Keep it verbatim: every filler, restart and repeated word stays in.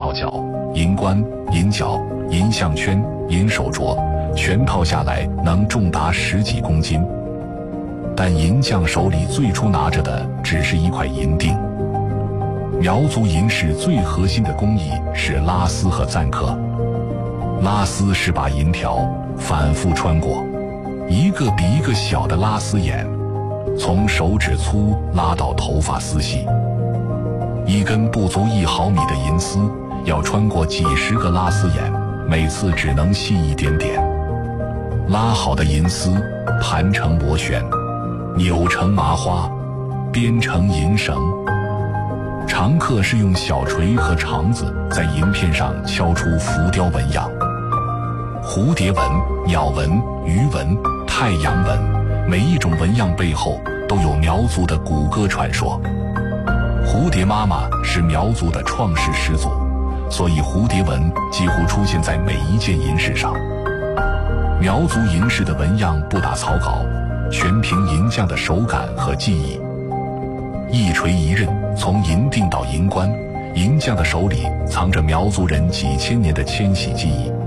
套角、银冠、银角、银项圈、银手镯，全套下来能重达十几公斤。但银匠手里最初拿着的只是一块银锭。苗族银饰最核心的工艺是拉丝和錾刻。拉丝是把银条反复穿过，一个比一个小的拉丝眼，从手指粗拉到头发丝细。一根不足一毫米的银丝要穿过几十个拉丝眼，每次只能细一点点。拉好的银丝盘成螺旋，扭成麻花，编成银绳。常客是用小锤和肠子在银片上敲出浮雕纹样，蝴蝶纹、鸟纹、鱼纹、太阳纹，每一种纹样背后都有苗族的古歌传说。蝴蝶妈妈是苗族的创世始祖，所以蝴蝶纹几乎出现在每一件银饰上。苗族银饰的纹样不打草稿，全凭银匠的手感和技艺。一锤一刃，从银锭到银冠，银匠的手里藏着苗族人几千年的迁徙技艺。